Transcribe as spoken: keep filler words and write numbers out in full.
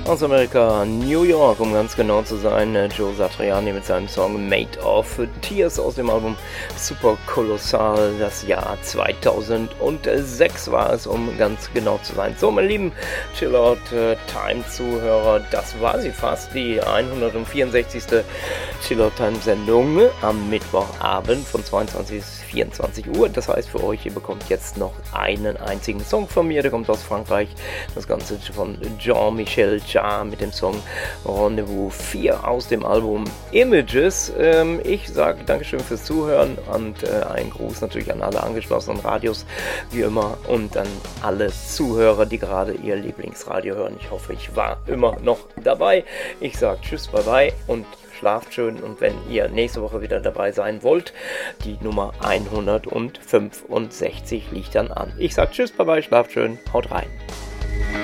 Aus Amerika, New York, um ganz genau zu sein, Joe Satriani mit seinem Song Made of Tears aus dem Album Super Kolossal. Das Jahr zweitausendsechs war es, um ganz genau zu sein. So, meine lieben Chillout Time Zuhörer, das war sie fast, die hundertvierundsechzigste Chillout Time Sendung am Mittwochabend von zweiundzwanzig bis vierundzwanzig Uhr. Das heißt für euch, ihr bekommt jetzt noch einen einzigen Song von mir, der kommt aus Frankreich. Das Ganze von Jean-Michel Jarre mit dem Song Rendezvous vier aus dem Album Images. Ähm, ich sage Dankeschön fürs Zuhören und äh, einen Gruß natürlich an alle angeschlossenen Radios, wie immer, und an alle Zuhörer, die gerade ihr Lieblingsradio hören. Ich hoffe, ich war immer noch dabei. Ich sage Tschüss, bye bye und schlaft schön, und wenn ihr nächste Woche wieder dabei sein wollt, die Nummer hundertfünfundsechzig liegt dann an. Ich sage Tschüss, bye bye, schlaft schön, haut rein.